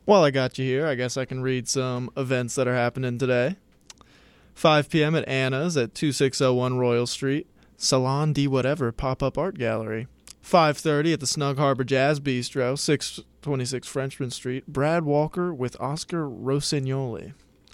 While I got you here, I guess I can read some events that are happening today. 5 p.m. at Anna's at 2601 Royal Street, Salon de Whatever Pop-Up Art Gallery. 5:30 at the Snug Harbor Jazz Bistro, 626 Frenchman Street, Brad Walker with Oscar Rossignoli.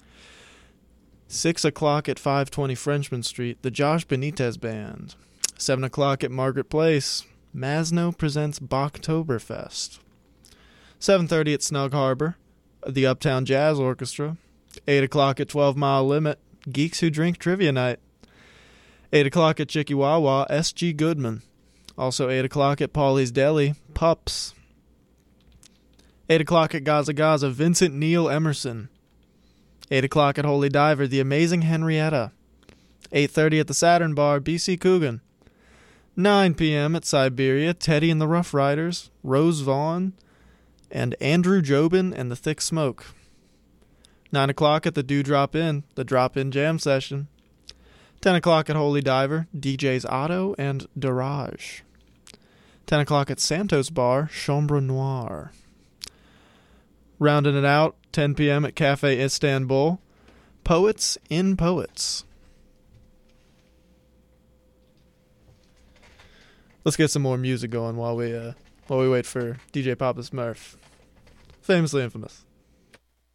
6 o'clock at 520 Frenchman Street, the Josh Benitez Band. 7 o'clock at Margaret Place, Masno presents Bachtoberfest. 7:30 at Snug Harbor, the Uptown Jazz Orchestra. 8 o'clock at 12 Mile Limit, Geeks Who Drink Trivia Night. 8 o'clock at Chickawawa, S.G. Goodman. Also 8 o'clock at Paulie's Deli, Pups. 8 o'clock at Gaza Gaza, Vincent Neil Emerson. 8 o'clock at Holy Diver, The Amazing Henrietta. 8:30 at the Saturn Bar, B.C. Coogan. 9 p.m. at Siberia, Teddy and the Rough Riders, Rose Vaughn, and Andrew Jobin and the Thick Smoke. 9 o'clock at the Dewdrop Inn, the Drop-In Jam Session. 10 o'clock at Holy Diver, DJs Otto and Daraj. 10 o'clock at Santos Bar, Chambre Noire. Rounding it out, 10 p.m. at Cafe Istanbul, Poets in Poets. Let's get some more music going while we wait for DJ Papa Smurf. Famously infamous.